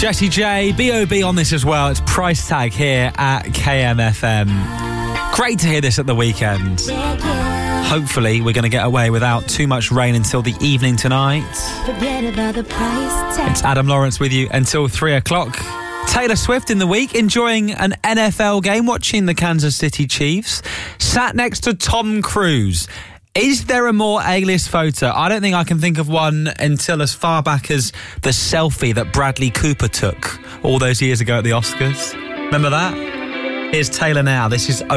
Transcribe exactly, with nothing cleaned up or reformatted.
Jessie J, B O B on this as well. It's Price Tag here at K M F M. Great to hear this at the weekend. Hopefully we're going to get away without too much rain until the evening tonight. Forget about the price tag. It's Adam Lawrence with you until three o'clock. Taylor Swift in the week, enjoying an N F L game, watching the Kansas City Chiefs. Sat next to Tom Cruise. Is there a more A-list photo? I don't think I can think of one until as far back as the selfie that Bradley Cooper took all those years ago at the Oscars. Remember that? Here's Taylor now. This is